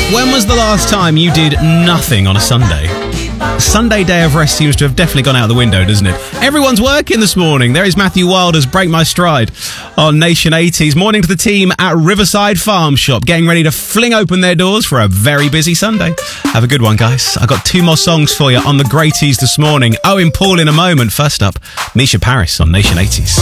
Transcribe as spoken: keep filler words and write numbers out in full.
When was the last time you did nothing on a Sunday? Sunday day of rest seems to have definitely gone out the window, doesn't it? Everyone's working this morning. There is Matthew Wilder's Break My Stride on Nation eighties. Morning to the team at Riverside Farm Shop, getting ready to fling open their doors for a very busy Sunday. Have a good one, guys. I've got two more songs for you on the Greaties this morning. Owen Paul in a moment. First up, Misha Paris on Nation eighties.